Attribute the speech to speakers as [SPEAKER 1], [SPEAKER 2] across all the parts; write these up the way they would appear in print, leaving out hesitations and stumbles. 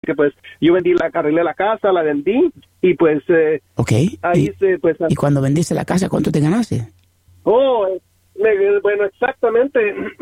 [SPEAKER 1] que pues yo arreglé la casa, la vendí y pues ahí
[SPEAKER 2] ¿Y cuando vendiste la casa cuánto te ganaste?
[SPEAKER 1] Bueno, exactamente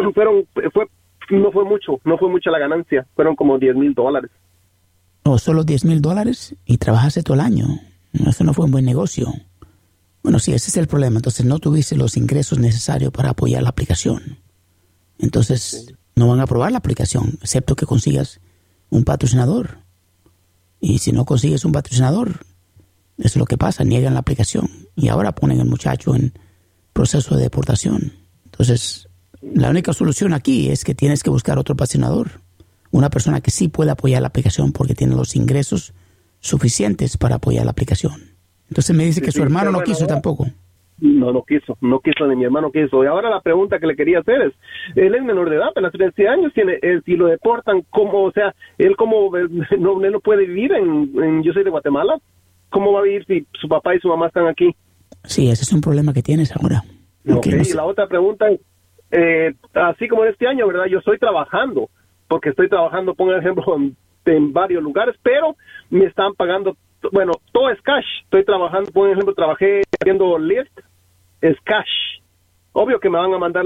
[SPEAKER 1] no fue mucha la ganancia, fueron como $10,000.
[SPEAKER 2] ¿Solo $10,000? ¿Y trabajaste todo el año? Eso no fue un buen negocio. Bueno, sí, ese es el problema. Entonces no tuviste los ingresos necesarios para apoyar la aplicación. Entonces no van a aprobar la aplicación, excepto que consigas un patrocinador. Y si no consigues un patrocinador, eso es lo que pasa, niegan la aplicación. Y ahora ponen al muchacho en proceso de deportación. Entonces, la única solución aquí es que tienes que buscar otro patrocinador. Una persona que sí pueda apoyar la aplicación porque tiene los ingresos suficientes para apoyar la aplicación. Entonces me dice que su hermano no quiso tampoco.
[SPEAKER 1] No quiso, ni mi hermano quiso. Y ahora la pregunta que le quería hacer es, él es menor de edad, apenas 13 años, si lo deportan, ¿cómo? O sea, él no puede vivir yo soy de Guatemala, ¿cómo va a vivir si su papá y su mamá están aquí?
[SPEAKER 2] Sí, ese es un problema que tienes ahora.
[SPEAKER 1] Okay. Y la otra pregunta es, así como en este año, ¿verdad? Yo estoy trabajando, pongo ejemplo, en varios lugares, pero me están pagando, bueno, todo es cash. Estoy trabajando, por ejemplo, trabajé haciendo Lyft, es cash. Obvio que me van a mandar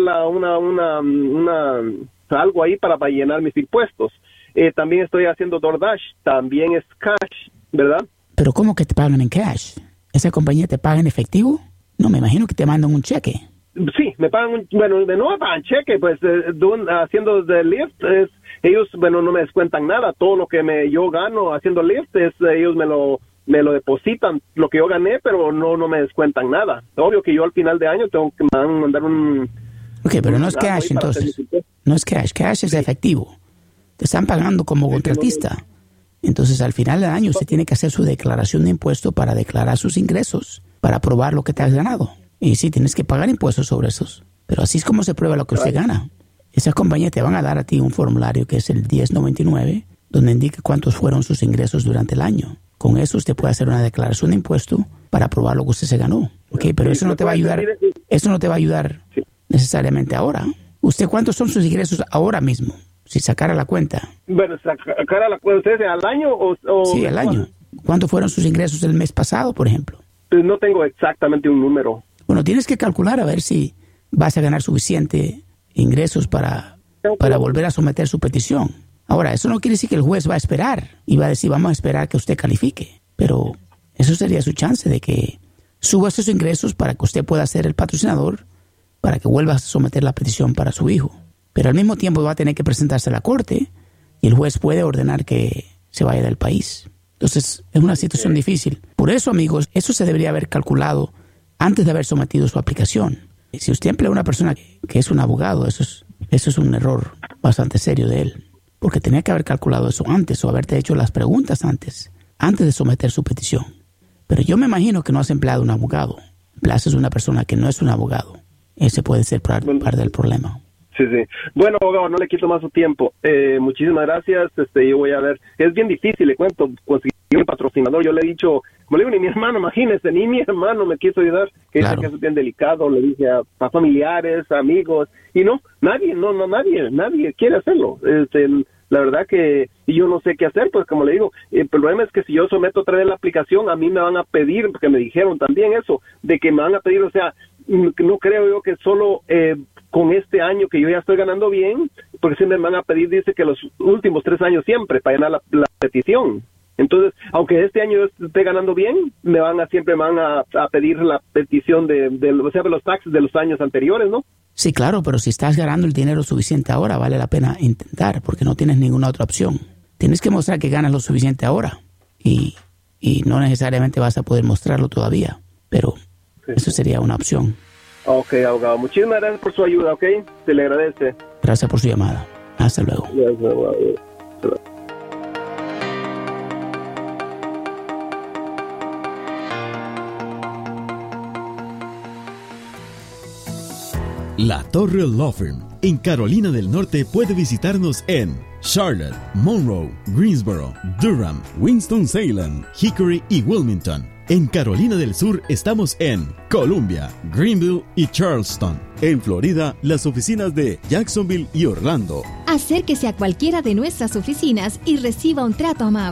[SPEAKER 1] algo ahí para llenar mis impuestos. También estoy haciendo DoorDash, también es cash, ¿verdad?
[SPEAKER 2] Pero ¿cómo que te pagan en cash? ¿Esa compañía te paga en efectivo? No, me imagino que te mandan un cheque.
[SPEAKER 1] Sí, me pagan, no me pagan cheque, pues haciendo de Lyft, ellos, no me descuentan nada. Todo lo que yo gano haciendo Lyft, ellos me lo depositan, lo que yo gané, pero no me descuentan nada. Obvio que yo al final de año me van a mandar un...
[SPEAKER 2] Ok, pero no es cash entonces. No es cash es efectivo. Te están pagando como contratista. Entonces al final del año usted tiene que hacer su declaración de impuestos para declarar sus ingresos, para probar lo que te has ganado. Y sí, tienes que pagar impuestos sobre esos. Pero así es como se prueba lo que usted gana. Esas compañías te van a dar a ti un formulario que es el 1099, donde indica cuántos fueron sus ingresos durante el año. Con eso usted puede hacer una declaración de impuesto para probar lo que usted se ganó. ¿Okay? Pero eso no te va a ayudar. Eso no te va a ayudar necesariamente ahora. ¿Usted cuántos son sus ingresos ahora mismo? Si sacara la cuenta.
[SPEAKER 1] Bueno, sacara la cuenta, ¿ustedes al año o...?
[SPEAKER 2] Sí, al año. ¿Cuántos fueron sus ingresos el mes pasado, por ejemplo?
[SPEAKER 1] Pues no tengo exactamente un número.
[SPEAKER 2] Bueno, tienes que calcular a ver si vas a ganar suficiente ingresos para volver a someter su petición. Ahora, eso no quiere decir que el juez va a esperar y va a decir, vamos a esperar que usted califique. Pero eso sería su chance de que suba esos ingresos para que usted pueda ser el patrocinador, para que vuelva a someter la petición para su hijo. Pero al mismo tiempo va a tener que presentarse a la corte y el juez puede ordenar que se vaya del país. Entonces, es una situación difícil. Por eso, amigos, eso se debería haber calculado antes de haber sometido su aplicación. Si usted emplea a una persona que es un abogado, eso es un error bastante serio de él. Porque tenía que haber calculado eso antes o haberte hecho las preguntas antes de someter su petición. Pero yo me imagino que no has empleado a un abogado. Empleas a una persona que no es un abogado. Ese puede ser parte del problema.
[SPEAKER 1] Sí. Bueno, abogado, no le quito más su tiempo. Muchísimas gracias. Yo voy a ver. Es bien difícil, le cuento, conseguir un patrocinador. Yo le he dicho, como le digo, ni mi hermano, imagínese, ni mi hermano me quiso ayudar. Que
[SPEAKER 2] claro.
[SPEAKER 1] Dice que es bien delicado. Le dije a familiares, amigos, y nadie quiere hacerlo. La verdad que yo no sé qué hacer, pues como le digo, el problema es que si yo someto otra vez la aplicación, a mí me van a pedir, porque me dijeron también eso, de que me van a pedir, o sea, no creo yo que solo con este año que yo ya estoy ganando bien, porque siempre me van a pedir, dice que los últimos 3 años siempre, para llenar la petición. Entonces, aunque este año yo esté ganando bien, siempre me van a pedir la petición de los taxes de los años anteriores, ¿no?
[SPEAKER 2] Sí, claro, pero si estás ganando el dinero suficiente ahora, vale la pena intentar, porque no tienes ninguna otra opción. Tienes que mostrar que ganas lo suficiente ahora, y no necesariamente vas a poder mostrarlo todavía, pero eso sería una opción.
[SPEAKER 1] Ok, abogado. Muchísimas gracias por su ayuda, ¿ok? Se le agradece.
[SPEAKER 2] Gracias por su llamada. Hasta luego.
[SPEAKER 1] Gracias, abogado. Hasta luego.
[SPEAKER 3] La Torre Law Firm en Carolina del Norte puede visitarnos en Charlotte, Monroe, Greensboro, Durham, Winston-Salem, Hickory y Wilmington. En Carolina del Sur estamos en Columbia, Greenville y Charleston. En Florida, las oficinas de Jacksonville y Orlando.
[SPEAKER 4] Acérquese a cualquiera de nuestras oficinas y reciba un trato amable.